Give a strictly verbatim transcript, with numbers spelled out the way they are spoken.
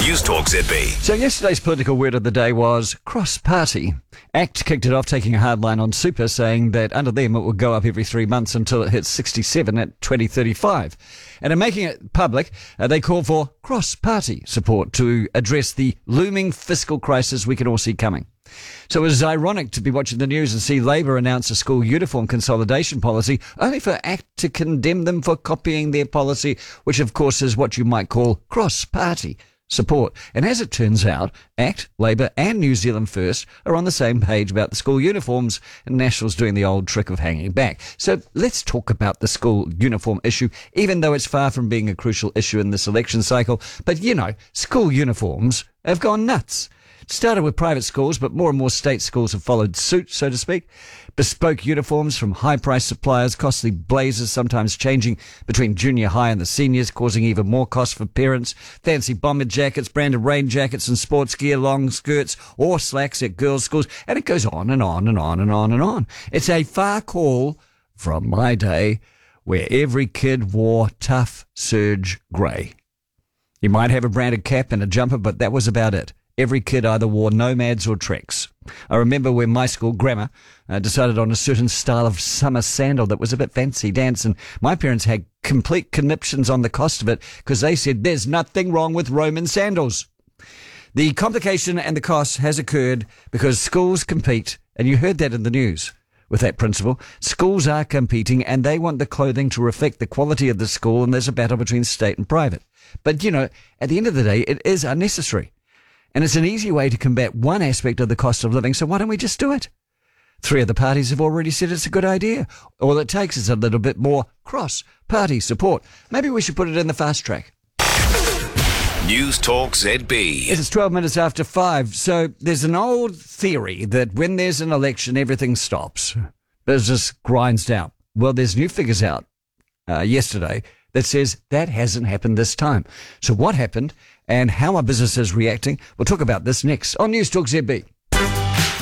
News Talk Z B. So yesterday's political word of the day was cross-party. ACT kicked it off, taking a hard line on super, saying that under them it would go up every three months until it hits sixty-seven at twenty thirty-five. And in making it public, uh, they called for cross-party support to address the looming fiscal crisis we can all see coming. So it was ironic to be watching the news and see Labour announce a school uniform consolidation policy, only for ACT to condemn them for copying their policy, which of course is what you might call cross-party support. And as it turns out, ACT, Labour and New Zealand First are on the same page about the school uniforms, and National's doing the old trick of hanging back. So let's talk about the school uniform issue, even though it's far from being a crucial issue in this election cycle. But, you know, school uniforms have gone nuts. It started with private schools, but more and more state schools have followed suit, so to speak. Bespoke uniforms from high-priced suppliers, costly blazers, sometimes changing between junior high and the seniors, causing even more cost for parents. Fancy bomber jackets, branded rain jackets and sports gear, long skirts or slacks at girls' schools. And it goes on and on and on and on and on. It's a far call from my day where every kid wore tough serge grey. You might have a branded cap and a jumper, but that was about it. Every kid either wore Nomads or Treks. I remember when my school, Grammar, uh, decided on a certain style of summer sandal that was a bit fancy dance, and my parents had complete conniptions on the cost of it because they said there's nothing wrong with Roman sandals. The complication and the cost has occurred because schools compete, and you heard that in the news. With that principle, schools are competing and they want the clothing to reflect the quality of the school, and there's a battle between state and private. But, you know, at the end of the day, it is unnecessary. And it's an easy way to combat one aspect of the cost of living, so why don't we just do it? Three of the parties have already said it's a good idea. All it takes is a little bit more cross-party support. Maybe we should put it in the fast track. News Talk Z B. It is twelve minutes after five. So there's an old theory that when there's an election, everything stops. Business grinds down. Well, there's new figures out uh, yesterday that says that hasn't happened this time. So what happened and how are businesses reacting? We'll talk about this next on News Talk Z B.